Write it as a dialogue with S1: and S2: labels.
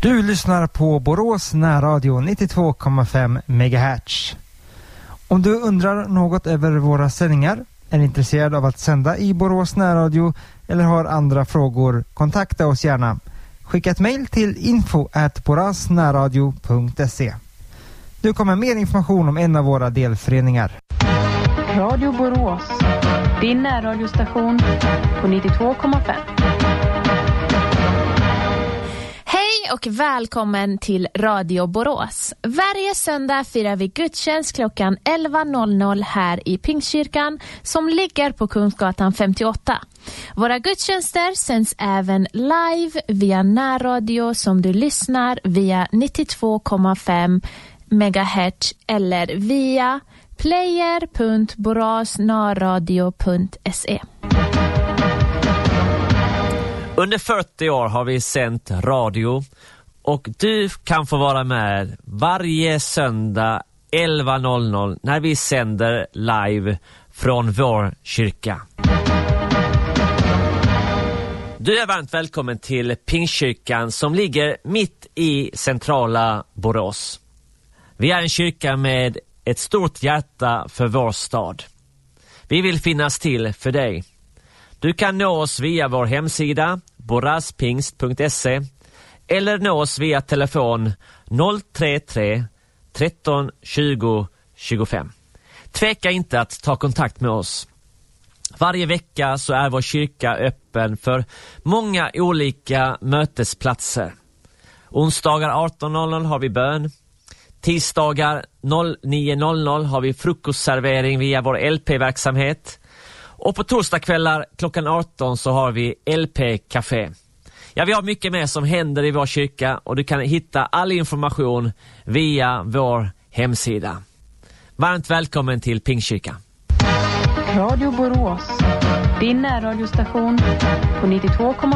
S1: Du lyssnar på Borås närradio 92,5 MHz. Om du undrar något över våra sändningar, är intresserad av att sända i Borås närradio eller har andra frågor, kontakta oss gärna. Skicka ett mejl till info@borasnärradio.se. Du kommer mer information om en av våra delföreningar.
S2: Radio Borås, din närradiostation på 92,5.
S3: Och välkommen till Radio Borås. Varje söndag firar vi gudstjänst klockan 11.00 här i Pingstkyrkan som ligger på Kungsgatan 58. Våra gudstjänster sänds även live via närradio som du lyssnar via 92,5 MHz eller via player.borasnarradio.se.
S4: Under 40 år har vi sänt radio och du kan få vara med varje söndag 11.00 när vi sänder live från vår kyrka. Du är varmt välkommen till Pingstkyrkan som ligger mitt i centrala Borås. Vi är en kyrka med ett stort hjärta för vår stad. Vi vill finnas till för dig. Du kan nå oss via vår hemsida boraspingst.se eller nå oss via telefon 033 13 20 25. Tveka inte att ta kontakt med oss. Varje vecka så är vår kyrka öppen för många olika mötesplatser. Onsdagar 18.00 har vi bön. Tisdagar 09.00 har vi frukostservering via vår LP-verksamhet. Och på torsdagskvällar klockan 18 så har vi LP-café. Ja, vi har mycket mer som händer i vår kyrka och du kan hitta all information via vår hemsida. Varmt välkommen till Pingstkyrkan.
S2: Radio Borås, din närradiostation på 92,5.